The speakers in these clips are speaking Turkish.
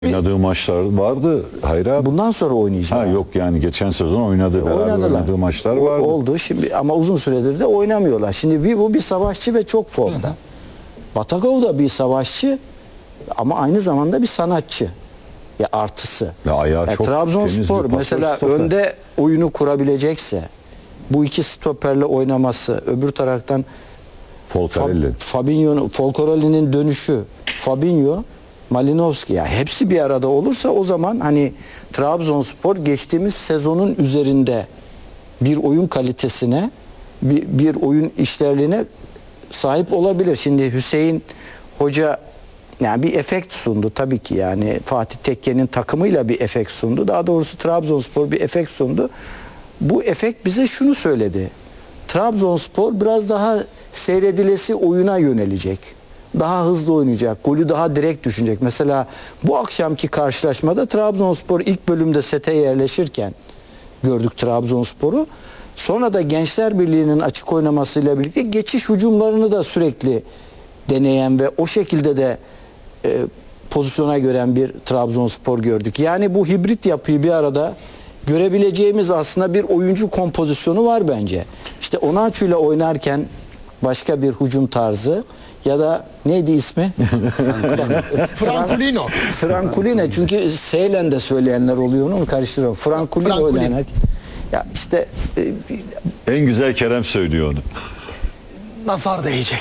Oynadığı maçlar vardı. Hayır abi. Bundan sonra oynayacak. Ha yok yani geçen sezon oynadı. Beraber oynadığı maçlar vardı. Oldu şimdi ama uzun süredir de oynamıyorlar. Şimdi Vivo bir savaşçı ve çok formda. Batakov da bir savaşçı ama aynı zamanda bir sanatçı. Ya artısı. Ya ayağı çok Trabzonspor temiz bir mesela stoper. önde oyunu kurabilecekse bu iki stoperle oynaması, öbür taraftan Folcarelli'nin dönüşü, Fabinho, Malinowski ya hepsi bir arada olursa o zaman hani Trabzonspor geçtiğimiz sezonun üzerinde bir oyun kalitesine, bir oyun işlerliğine sahip olabilir. Şimdi Hüseyin Hoca yani bir efekt sundu tabii ki, yani Fatih Tekke'nin takımıyla bir efekt sundu. Daha doğrusu Trabzonspor bir efekt sundu. Bu efekt bize şunu söyledi. Trabzonspor biraz daha seyredilesi oyuna yönelecek. Daha hızlı oynayacak. Golü daha direkt düşünecek. Mesela bu akşamki karşılaşmada Trabzonspor ilk bölümde sete yerleşirken gördük Trabzonspor'u. Sonra da Gençler Birliği'nin açık oynamasıyla birlikte geçiş hücumlarını da sürekli deneyen ve o şekilde de pozisyona gören bir Trabzonspor gördük. Yani bu hibrit yapıyı bir arada görebileceğimiz aslında bir oyuncu kompozisyonu var bence. İşte Onaçu ile oynarken başka bir hücum tarzı ya da neydi ismi? Franculino. Franculino, çünkü Seylen de söyleyenler oluyor, onu karıştırıyorum. Franculino oynayan. Ya işte en güzel Kerem söylüyor onu. Nazar değecek.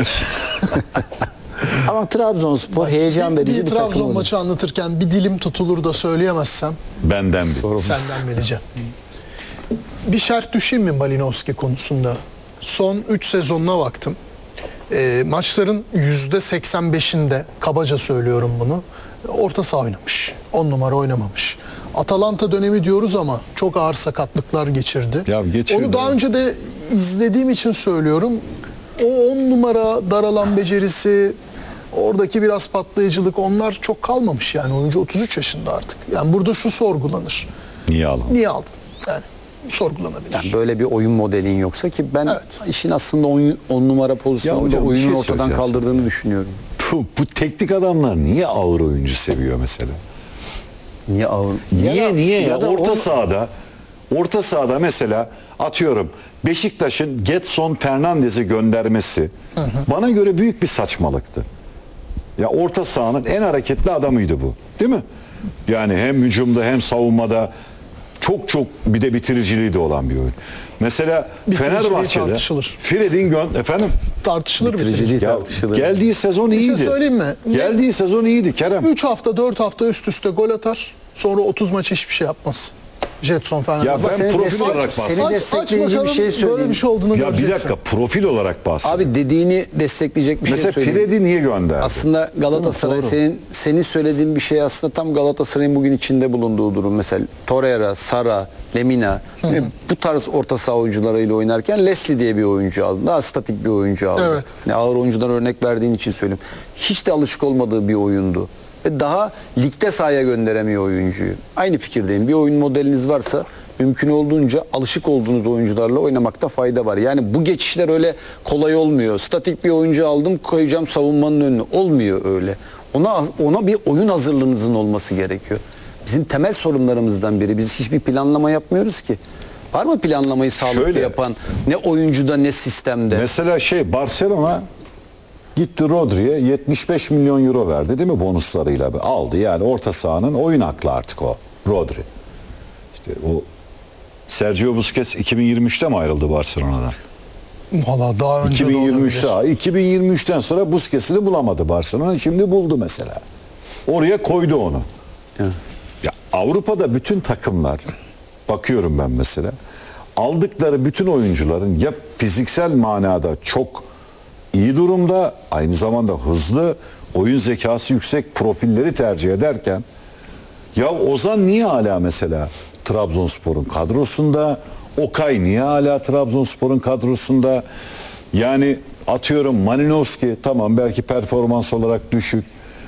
ama Trabzonspor heyecan verici bir takım Trabzon oldu. maçı anlatırken bir dilim tutulur da söyleyemezsem Benden bir. senden vereceğim. Bir şart düşeyim mi Malinowski konusunda? Son 3 sezonuna baktım. Maçların %85'inde, kabaca söylüyorum bunu, orta saha oynamış. 10 numara oynamamış. Atalanta dönemi diyoruz ama çok ağır sakatlıklar geçirdi. Ya geçiyor. Onu daha önce de izlediğim için söylüyorum. O 10 numara daralan becerisi, oradaki biraz patlayıcılık, onlar çok kalmamış yani. Oyuncu 33 yaşında artık. Yani burada şu sorgulanır. Niye aldın? Niye aldın? Yani sorgulanabilir. Yani böyle bir oyun modelin yoksa ki ben Evet. işin aslında 10 numara pozisyonunda hocam, bir oyunun şey ortadan söyleyeceğim kaldırdığını düşünüyorum. Bu teknik adamlar niye ağır oyuncu seviyor mesela? Niye ağır? Niye ya? ya da Orta sahada mesela atıyorum Beşiktaş'ın Gedson Fernandez'i göndermesi bana göre büyük bir saçmalıktı. Ya orta sahanın en hareketli adamıydı bu. Değil mi? Yani hem hücumda hem savunmada çok bir de bitiriciliği de olan bir oyun. Mesela Bitiriciliği Fenerbahçe'de tartışılır. Fred'in efendim Tartışılır Bitiriciliği ya, tartışılır. geldiği sezon iyiydi. söyleyeyim mi? Geldiği sezon iyiydi Kerem. 3 hafta 4 hafta üst üste gol atar. Sonra 30 maç hiçbir şey yapmaz. Jetson falan. Ya ben Seni profil destek- olarak seni bahsediyorum. destekleyici bir şey söyleyeyim. Böyle bir şey olduğunu Ya bir göreceksin. dakika, profil olarak bahsediyorum. Abi dediğini destekleyecek bir Mesela şey söyleyeyim. Fred'i niye gönderdi? Aslında Galatasaray senin söylediğin bir şey aslında tam Galatasaray'ın bugün içinde bulunduğu durum. Mesela Torreira, Sara, Lemina bu tarz orta saha oyuncularıyla oynarken Leslie diye bir oyuncu aldı. Daha statik bir oyuncu aldı. Evet. Yani ağır oyuncudan örnek verdiğin için söyleyeyim. Hiç de alışık olmadığı bir oyundu. Ve daha ligde sahaya gönderemiyor oyuncuyu. Aynı fikirdeyim. Bir oyun modeliniz varsa mümkün olduğunca alışık olduğunuz oyuncularla oynamakta fayda var. Yani bu geçişler öyle kolay olmuyor. Statik bir oyuncu aldım, koyacağım savunmanın önüne. Olmuyor öyle. Ona bir oyun hazırlığınızın olması gerekiyor. Bizim temel sorunlarımızdan biri. Biz hiçbir planlama yapmıyoruz ki. Var mı planlamayı sağlıklı Şöyle. yapan? Ne oyuncuda ne sistemde? Mesela Barcelona gitti Rodri'ye 75 milyon euro verdi değil mi bonuslarıyla? Aldı yani orta sahanın oyun aklı artık o Rodri. İşte o Sergio Busquets 2023'te mi ayrıldı Barcelona'dan? Valla daha önce 2023'te. 2023'ten sonra Busquets'i de bulamadı Barcelona. Şimdi buldu mesela. Oraya koydu onu. Ya Avrupa'da bütün takımlar, bakıyorum ben mesela, aldıkları bütün oyuncuların ya fiziksel manada çok iyi durumda, aynı zamanda hızlı, oyun zekası yüksek profilleri tercih ederken, ya Ozan niye hala mesela Trabzonspor'un kadrosunda, Okay niye hala Trabzonspor'un kadrosunda? Yani atıyorum Malinowski tamam belki performans olarak düşük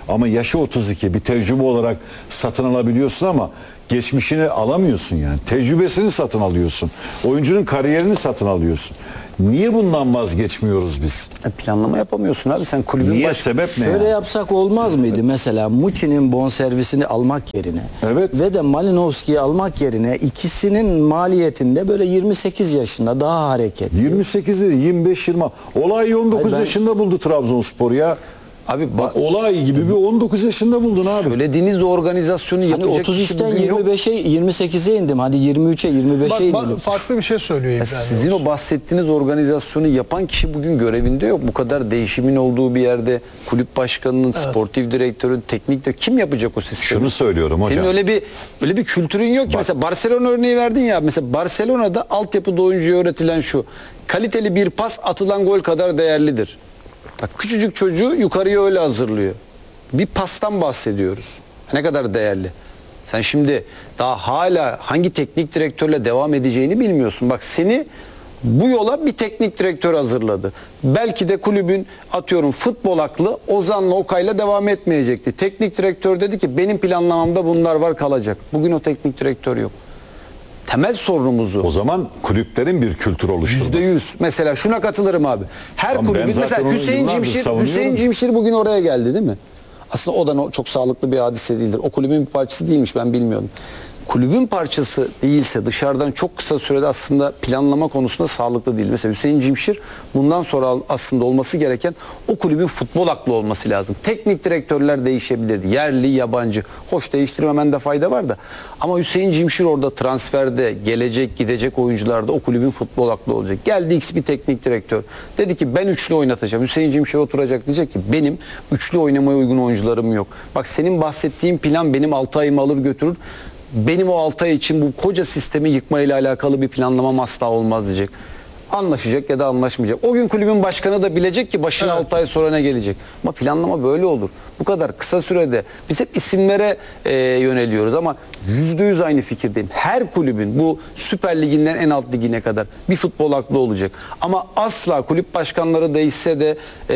Ama yaşı 32 bir tecrübe olarak satın alabiliyorsun ama geçmişini alamıyorsun yani. Tecrübesini satın alıyorsun. Oyuncunun kariyerini satın alıyorsun. Niye bundan vazgeçmiyoruz biz? Planlama yapamıyorsun abi. Sen kulübün Niye? Sebep ne Şöyle yani? yapsak olmaz mıydı? Mesela Muçi'nin bonservisini almak yerine Evet. ve de Malinovski'yi almak yerine ikisinin maliyetinde böyle 28 yaşında daha hareketli. 28 değil 25-20. Olay 19 Hayır, ben- yaşında buldu Trabzonspor ya. Abi Bak olay gibi bir 19 yaşında buldun abi. söylediğiniz organizasyonu Hani yapacak kişi 33'ten bugün yok. 25'e 28'e indim. Hadi 23'e 25'e Bak, indim. farklı bir şey söylüyor İbrahim. Sizin o bahsettiğiniz organizasyonu yapan kişi bugün görevinde yok. Bu kadar değişimin olduğu bir yerde kulüp başkanının, sportif direktörün, teknik direktör kim yapacak o sistemi? Şunu söylüyorum hocam. Senin öyle bir kültürün yok ki. Mesela Barcelona örneği verdin ya. Mesela Barcelona'da altyapıda oyuncuya öğretilen şu. Kaliteli bir pas atılan gol kadar değerlidir. Bak küçücük çocuğu yukarıya öyle hazırlıyor. Bir pastan bahsediyoruz. Ne kadar değerli. Sen şimdi daha hala hangi teknik direktörle devam edeceğini bilmiyorsun. Bak seni bu yola bir teknik direktör hazırladı. Belki de kulübün atıyorum futbol aklı Ozan'la Okay'la devam etmeyecekti. Teknik direktör dedi ki benim planlamamda bunlar var kalacak. Bugün o teknik direktör yok. Temel sorunumuzu O zaman kulüplerin bir kültür oluşturması. %100. Mesela şuna katılırım abi. Her Ama ben kulübün zaten mesela onu Hüseyin yıllardır Cimşir, savunuyorum. Hüseyin Cimşir bugün oraya geldi değil mi? Aslında o da çok sağlıklı bir hadise değildir. O kulübün bir parçası değilmiş ben bilmiyorum. Kulübün parçası değilse dışarıdan çok kısa sürede aslında planlama konusunda sağlıklı değil. Mesela Hüseyin Cimşir bundan sonra aslında olması gereken o kulübün futbol aklı olması lazım. Teknik direktörler değişebilir. Yerli, yabancı. Hoş değiştirmemende fayda var da. Ama Hüseyin Cimşir orada transferde gelecek, gidecek oyuncularda o kulübün futbol aklı olacak. Geldi X bir teknik direktör. Dedi ki ben üçlü oynatacağım. Hüseyin Cimşir oturacak diyecek ki benim üçlü oynamaya uygun oyuncularım yok. Bak senin bahsettiğin plan benim 6 ayımı alır götürür. Benim o 6 ay için bu koca sistemi yıkmayla alakalı bir planlamam asla olmaz diyecek. Anlaşacak ya da anlaşmayacak. O gün kulübün başkanı da bilecek ki başına 6 ay sonra ne gelecek. Ama planlama böyle olur. Bu kadar kısa sürede biz hep isimlere yöneliyoruz ama %100 aynı fikirdeyim. Her kulübün bu Süper Liginden en alt ligine kadar bir futbol aklı olacak. Ama asla kulüp başkanları değişse de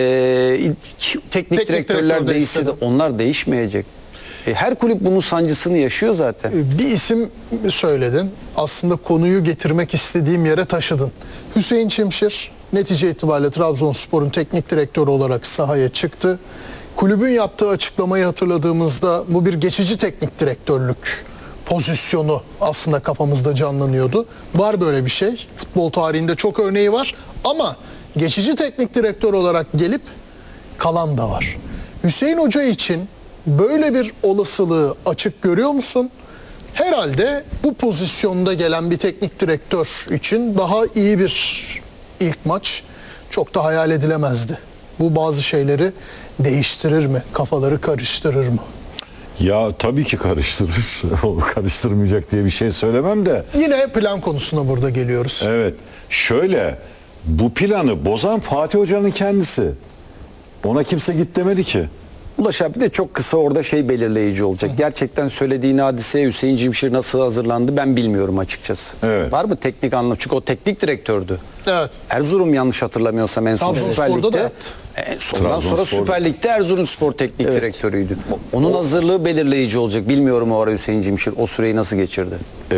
teknik direktörler değişse de onlar değişmeyecek. Her kulüp bunun sancısını yaşıyor zaten. Bir isim söyledin. Aslında konuyu getirmek istediğim yere taşıdın. Hüseyin Çimşir netice itibariyle Trabzonspor'un teknik direktörü olarak sahaya çıktı. Kulübün yaptığı açıklamayı hatırladığımızda bu bir geçici teknik direktörlük pozisyonu aslında kafamızda canlanıyordu. Var böyle bir şey. Futbol tarihinde çok örneği var ama geçici teknik direktör olarak gelip kalan da var. Hüseyin Hoca için böyle bir olasılığı açık görüyor musun? Herhalde bu pozisyonda gelen bir teknik direktör için daha iyi bir ilk maç çok da hayal edilemezdi. Bu bazı şeyleri değiştirir mi? Kafaları karıştırır mı? Ya tabii ki karıştırır. O karıştırmayacak diye bir şey söylemem de. Yine plan konusuna burada geliyoruz. Evet. Şöyle bu planı bozan Fatih Hoca'nın kendisi. Ona kimse git demedi ki. Ulaş abi de çok kısa orada şey belirleyici olacak. Gerçekten söylediğin hadiseye Hüseyin Cimşir nasıl hazırlandı ben bilmiyorum açıkçası. Evet. Var mı teknik anlam? Çünkü o teknik direktördü. Evet. Erzurum yanlış hatırlamıyorsam en son Trabzonspor'da Süper da Lig'de. yaptı. Ondan sonra Trabzonspor. Süper Lig'de Erzurumspor teknik direktörüydü. Onun hazırlığı belirleyici olacak. Bilmiyorum o ara Hüseyin Cimşir o süreyi nasıl geçirdi.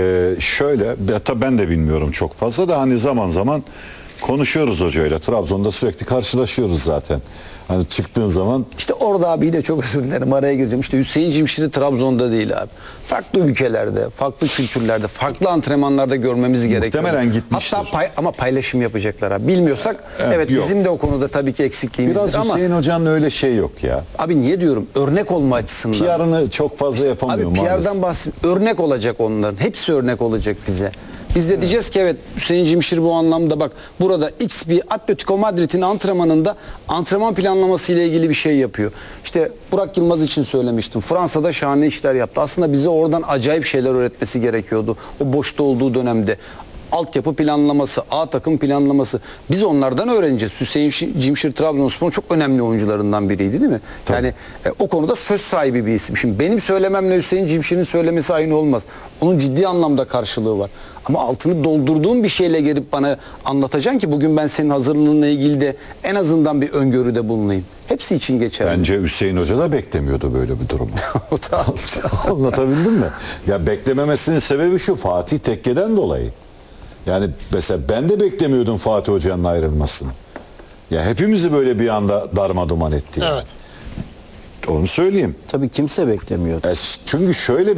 Şöyle hatta ben de bilmiyorum çok fazla da hani zaman zaman konuşuyoruz hocayla. Trabzon'da sürekli karşılaşıyoruz zaten. Hani çıktığın zaman İşte orada abi de çok özür dilerim araya gireceğim. İşte Hüseyin Cimşir'i Trabzon'da değil abi. Farklı ülkelerde, farklı kültürlerde, farklı antrenmanlarda görmemiz gerekiyor. Muhtemelen gitmiştir. Hatta ama paylaşım yapacaklar abi. Bilmiyorsak evet yok. bizim de o konuda tabii ki eksikliğimizdir biraz ama Hüseyin Hoca'nın öyle şey yok ya. abi niye diyorum? Örnek olma açısından. PR'ını çok fazla yapamıyor Abi maalesef. PR'dan bahsediyorum. Örnek olacak onların. Hepsi örnek olacak bize. Biz de diyeceğiz ki evet Hüseyin Cimşir bu anlamda bak burada X bir Atletico Madrid'in antrenmanında antrenman planlaması ile ilgili bir şey yapıyor. İşte Burak Yılmaz için söylemiştim. Fransa'da şahane işler yaptı. Aslında bize oradan acayip şeyler öğretmesi gerekiyordu. O boşta olduğu dönemde. altyapı planlaması, A takım planlaması. Biz onlardan öğreneceğiz. Hüseyin Cimşir Trabzonspor'un çok önemli oyuncularından biriydi değil mi? Yani o konuda söz sahibi bir isim. Şimdi benim söylememle Hüseyin Cimşir'in söylemesi aynı olmaz. Onun ciddi anlamda karşılığı var. Ama altını doldurduğum bir şeyle gelip bana anlatacaksın ki bugün ben senin hazırlığınla ilgili de en azından bir öngörüde bulunayım. Hepsi için geçerli. Bence Hüseyin Hoca da beklemiyordu böyle bir durumu. O da- Anlatabildim mi? Ya beklememesinin sebebi şu, Fatih Tekke'den dolayı. Yani mesela ben de beklemiyordum Fatih Hoca'nın ayrılmasını. Ya hepimizi böyle bir anda darmaduman etti. Evet. Onu söyleyeyim. Tabii kimse beklemiyordu. Çünkü şöyle